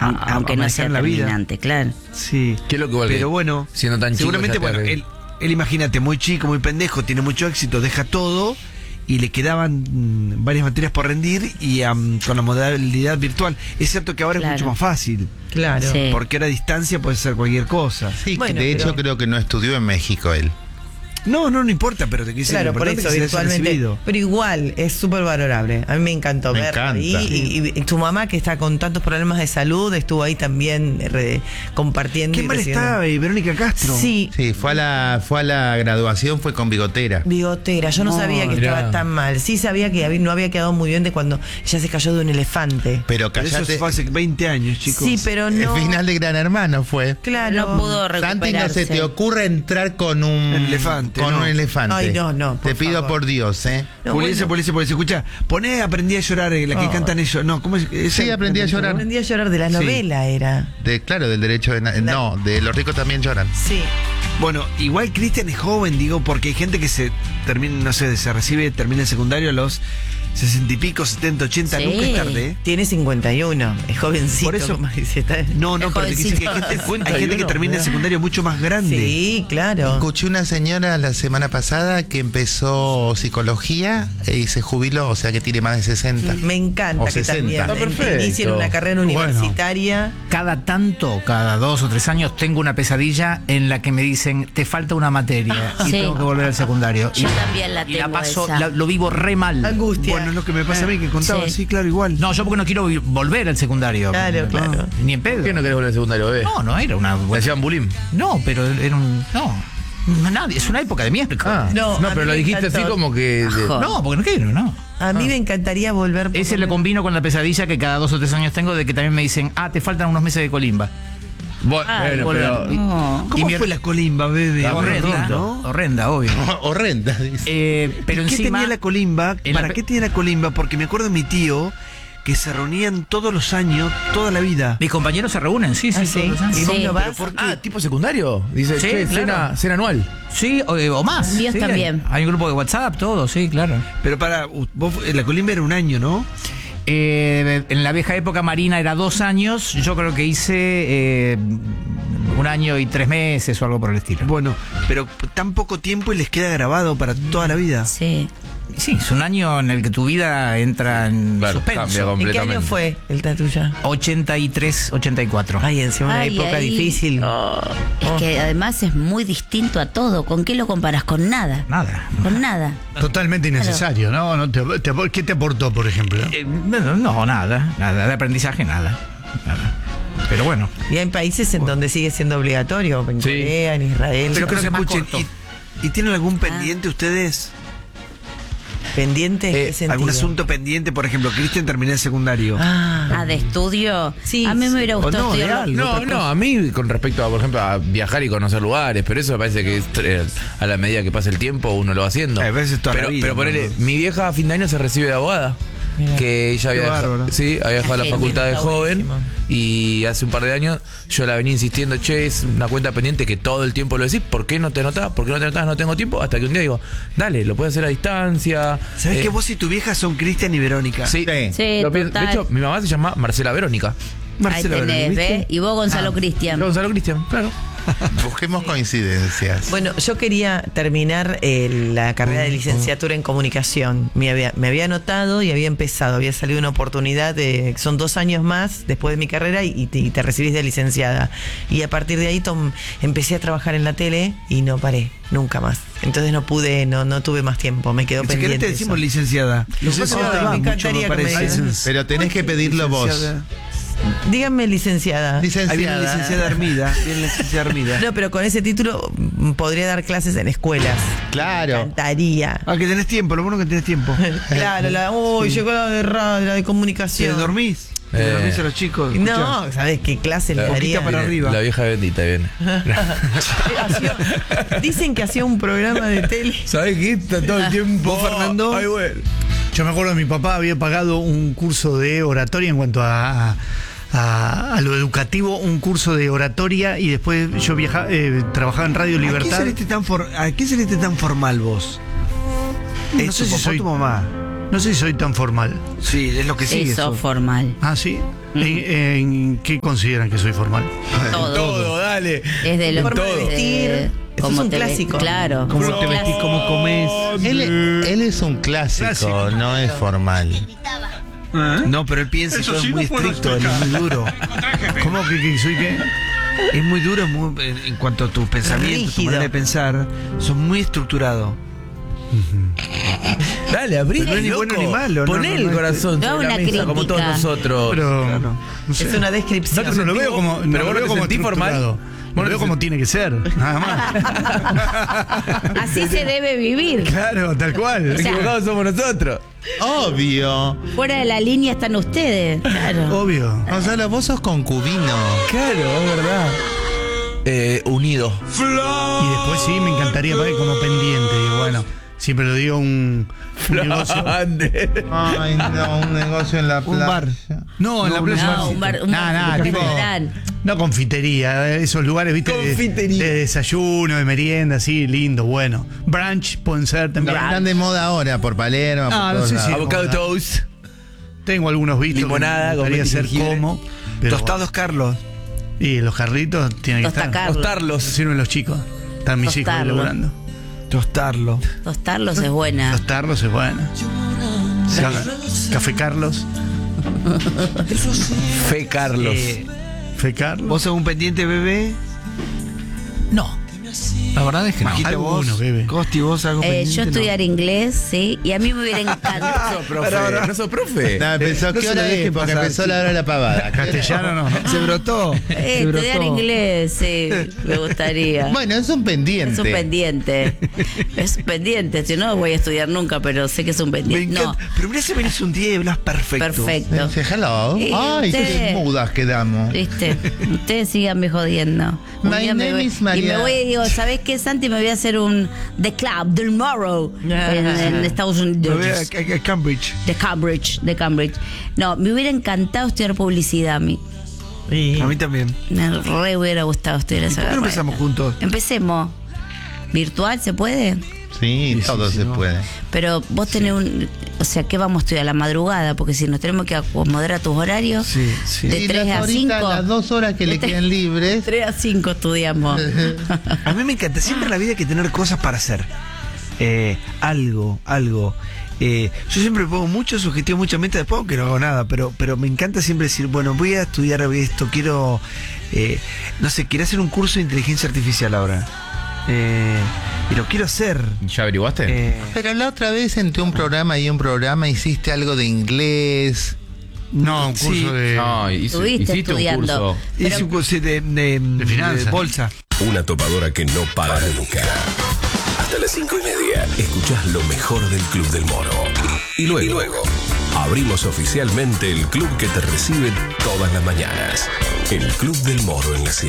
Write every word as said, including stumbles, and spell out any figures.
a, a, aunque a no manejar sea la vida. terminante, claro. Sí. ¿Qué es lo que igual Pero que, bueno, siendo tan chico, seguramente, ya te bueno, arregla? él, él imagínate, muy chico, muy pendejo, tiene mucho éxito, deja todo y le quedaban mm, varias materias por rendir y um, con la modalidad virtual. Es cierto que ahora Claro. es mucho más fácil, Claro. Sí. porque ahora a distancia puede ser cualquier cosa. Sí, Bueno, de pero- hecho creo que no estudió en México él. No, no, no importa, pero te quise Claro, por eso, virtualmente. Pero igual, es súper valorable. A mí me encantó Me verlo encanta. ahí. Y, y- y tu mamá, que está con tantos problemas de salud, estuvo ahí también re- compartiendo. Qué y mal recibiendo- estaba, y Verónica Castro. Sí, Sí, fue a la, fue a la graduación, fue con bigotera. bigotera. Yo no, No, sabía que mirá. estaba tan mal. Sí sabía que había- no había quedado muy bien de cuando ella se cayó de un elefante. Pero Pero eso callate, fue hace veinte años, chicos. Sí, pero no. el final de Gran Hermano fue. Claro. No pudo Santi, no recuperarse. se te ocurre entrar con un Un elefante, Con no. un elefante. Ay, no, no, por Te pido favor. por Dios, ¿eh? No, Puliese, bueno. Puliese, Puliese. Escucha, poné Aprendí a llorar, eh, la que Oh. cantan ellos. No, ¿cómo es? Esa- Sí, Aprendí a llorar. Aprendí a llorar de la Sí. novela, era. De, claro, del derecho de... na- No, de los ricos también lloran. Sí. Bueno, igual Cristian es joven, digo, porque hay gente que se termina, no sé, se recibe, termina el secundario a los sesenta y pico, setenta, ochenta, Sí. nunca es tarde, ¿eh? Tiene cincuenta y uno. Es jovencito. Por eso- como dice, está- No, no, Es pero te dice que hay jovencito. gente, cincuenta hay y gente que uno, termina el mirá. secundario mucho más grande. Sí, claro. Escuché una señora la semana pasada que empezó psicología y se jubiló, o sea que tiene más de sesenta. Me encanta O que sesenta. también Está perfecto. inicien una carrera universitaria. Cada tanto, cada dos o tres años, tengo una pesadilla en la que me dicen, te falta una materia y Sí. tengo que volver al secundario. Yo y, también la y la tengo paso, esa. la- lo vivo re mal. Angustia. Bueno, es lo que me pasa a mí, que contaba, Sí. sí, claro, igual. No, yo porque no quiero vi- volver al secundario. Claro, No, claro. Ni en pedo. ¿Por qué no querés volver al secundario, bebé? No, no era una... ¿Le hacían bullying? No, pero era un... No, nadie, es una época de mierda. Ah, No, no, a pero mí lo me dijiste así encantó. como que... de- Ajo. No, porque no quiero, no. A mí me encantaría volver. por Ese lo lo menos- combino con la pesadilla que cada dos o tres años tengo de que también me dicen, ah, te faltan unos meses de colimba. Bueno, Ay, bueno, pero... No. ¿Cómo y mi- fue la colimba, bebé? La Horrenda, Horrenda, ¿no? horrenda, obvio. Horrenda, dice. Eh, pero ¿Y ¿Qué encima... tenía la colimba? en la ¿Para pe- qué tenía la colimba? Porque me acuerdo de mi tío que se reunían todos los años, toda la vida. Mis compañeros se reúnen, sí, sí, Ah, todos sí. los años. ¿Y vos Sí. no vas? ¿Pero por qué? Ah, ¿tipo secundario? Dice, Sí, che, claro. cena, cena anual. Sí, o, o más. Míos sí, también. Hay, hay un grupo de WhatsApp, todo, sí, claro. Pero para, u- vos, eh, la colimba era un año, ¿no? Eh, en la vieja época Marina era dos años, yo creo que hice eh, un año y tres meses o algo por el estilo. Bueno, pero tan poco tiempo y les queda grabado para toda la vida. Sí. Sí, es un año en el que tu vida entra en Claro, suspenso. cambia ¿En qué completamente. año fue el tatuya? ochenta y tres, ochenta y cuatro. Ay, encima una Ay, época ahí- difícil. Es que además es muy distinto a todo. ¿Con qué lo comparas? Con nada. Nada. Con nada. Totalmente innecesario, ¿no? No te- te- ¿Qué te aportó, por ejemplo? Eh, no, no, nada. Nada. De aprendizaje, nada. Nada. Pero bueno. Y hay países en donde sigue siendo obligatorio, en Sí. Corea, en Israel. Pero creo que más Escuchen, corto. ¿y, y tienen algún pendiente ustedes? ¿Pendiente? ¿En Eh, qué sentido? ¿Algún asunto pendiente? Por ejemplo, Cristian terminó el secundario. Ah, Ah, de estudio. Sí, A mí me hubiera o gustado no, de estudiar. algo. No, otra no, cosa. a mí con respecto a, por ejemplo, a viajar y conocer lugares, pero eso me parece que es, eh, a la medida que pasa el tiempo uno lo va haciendo. A veces toda la pero, vida, pero ponele, ¿no? mi vieja a fin de año se recibe de abogada. Mira. Que ella había Qué dejado, bárbaro. sí, había dejado la Está facultad de está joven buenísimo. y hace un par de años yo la venía insistiendo, che, es una cuenta pendiente que todo el tiempo lo decís, ¿por qué no te anotás? ¿Por qué no te anotás? No tengo tiempo. Hasta que un día digo, dale, lo puedes hacer a distancia. ¿Sabes Eh, que vos y tu vieja son Cristian y Verónica? Sí, Sí. Sí, Lo pienso. De total. hecho, mi mamá se llama Marcela Verónica. Ahí Marcela tenés, Verónica, ¿ves? ¿viste? Y vos, Gonzalo Cristian. Gonzalo Cristian, claro. Busquemos coincidencias. bueno, yo quería terminar eh, la carrera de licenciatura en comunicación. Me había, me había anotado y había empezado. Había salido una oportunidad, de, son dos años más después de mi carrera y, y te, y te recibís de licenciada. Y a partir de ahí tom- empecé a trabajar en la tele y no paré, nunca más. Entonces no pude, no, no tuve más tiempo, me quedó Si querés pendiente. te decimos eso. licenciada. Licenciada, Lo que pasa es que me va mucho, encantaría que me parece. digan. Pero tenés que pedirlo vos. Licenciada. Díganme licenciada. Ahí viene la Licenciada. licenciada Hermida. Viene la licenciada Hermida. No, pero con ese título mm, podría dar clases en escuelas. Me Claro. encantaría. Ah, que tenés tiempo, lo bueno que tenés tiempo. Claro, la, uy, llegó la de radio, la de ¿Te comunicación. dormís? ¿Te Eh. dormís a los chicos? Escuchá. No, ¿sabes qué clase le La daría? boquita para Viene arriba. La vieja bendita viene. Hacía- dicen que hacía un programa de tele. ¿Sabés qué? Está todo el tiempo. ¿Vos, Fernando? Ay, bueno. Yo me acuerdo que mi papá había pagado un curso de oratoria en cuanto a, a, a lo educativo, un curso de oratoria y después yo viajaba, eh, trabajaba en Radio ¿A qué Libertad. saliste tan, for- ¿A qué saliste tan formal vos? No ¿Es sé tu si papá o soy- tu mamá? No sé si soy tan formal. Sí, es lo que sigue. Eso eso. formal. Ah, ¿sí? ¿En, en qué consideran que soy formal? Todo. Todo, dale. Es de lo Forma de de- vestir. Eso cómo es un te ves- clásico. Claro. Cómo Es un te vestís, clásico. cómo comes. Él, él es un clásico, Clásico. no es formal. No, pero él piensa que es muy estricto, él es muy duro. ¿Cómo que, que soy qué? Es muy duro es muy- en, en cuanto a tus pensamientos, tu Rígido. manera de pensar. Son muy estructurados. Dale, abrí. Pero no es ni bueno ni malo, no, Poné no, el no, corazón no sobre una la mesa, como todos crítica. nosotros. Pero, Claro. no sé. Es una descripción. No, lo veo como, Pero no vos lo no veo te como sentís formal. estructurado. Lo veo como tiene que ser, nada más. Así se debe vivir. Claro, tal cual. O sea, Equivocados somos nosotros. Obvio. Fuera de la línea están ustedes. Claro. Obvio. Gonzalo, vos sos concubino. Claro, es verdad. Eh, unido. Y después sí, me encantaría poner como pendiente. Digo, bueno, siempre lo digo un, un negocio. Grande. Ay, no, un negocio en la Un playa. bar. No, en la No, playa. no, un bar- un Nah, bar- nah, un tipo- restaurante. No confitería, eh, esos lugares, viste, de- Confitería. De, desayuno, de merienda, así, lindo, bueno. Brunch pueden ser también. Están de moda ahora por Palermo. por Ah, no todos sé si- lados. Avocado toast. Tengo algunos vistos. Limonada, que me con gustaría menta y ser jengibre. como. pero Tostados Carlos. bueno. Y los jarritos tienen que Tosta estar. Carlos. Tostarlos. Sirven los chicos. Están mis hijos Tostarlo. elaborando. Tostarlo. Tostarlos es buena. Tostarlos es bueno. Ca- Café Carlos. Fe Carlos. Eh, Fe Carlos. ¿Vos sos un pendiente, bebé? No. La verdad es que no. Majita, Alguno, vos. bebé. Costi, vos algo Eh, pendiente. yo no? estudiar inglés, sí, y a mí me hubiera encantado. ¿No sos profe? ¿No sos profe? No, empezó, no ¿qué se hora lo es? dejen Porque pasar, empezó la hora de la pavada. Castellano no. Se brotó. Eh, se estudiar brotó. inglés, sí, me gustaría. Bueno, es un pendiente. Es un pendiente. Es un pendiente. Si no, voy a estudiar nunca, pero sé que es un Me pendiente. No, encanta. Pero mirá si venís un día y hablas perfecto. perfecto. Dice, hello. Y Ay, usted- qué mudas quedamos. ¿Viste? Ustedes síganme jodiendo. Un My día me name voy- is y María. me voy y digo, ¿sabés qué, Santi? Me voy a hacer un The Club del Morrow en, en Estados Me Unidos. voy a, a- a Cambridge. De Cambridge, de Cambridge. No, me hubiera encantado estudiar publicidad a mí. A mí también. Me re hubiera gustado estudiar ¿Y esa por qué no carrera. empezamos juntos? Empecemos. ¿Virtual se puede? Sí, Sí, todo sí, se no. puede. Pero vos tenés un... O sea, ¿qué vamos a estudiar? A la madrugada, porque si nos tenemos que acomodar a tus horarios, Sí, sí. de Y tres las a horitas, cinco. las dos horas que le De tres- quedan libres. tres a cinco estudiamos. A mí me encanta. Siempre en la vida hay que tener cosas para hacer. Eh, algo, algo. Eh, yo siempre pongo muchos objetivos, muchas metas, después aunque no hago nada, pero, pero me encanta siempre decir, bueno, voy a estudiar esto, quiero, eh, no sé, quiero hacer un curso de inteligencia artificial ahora. Eh, y lo quiero hacer. ¿Ya averiguaste? Eh, Pero la otra vez entre un programa y un programa hiciste algo de inglés. No, un curso Sí. de. No, hice- Estuviste hiciste estudiando. un curso. hice un curso de, de, de- finanzas. de bolsa. Una topadora que no para nunca. Hasta las cinco y media. Escuchás lo mejor del Club del Moro. Y luego, y luego abrimos oficialmente el club que te recibe todas las mañanas. El Club del Moro en la cien.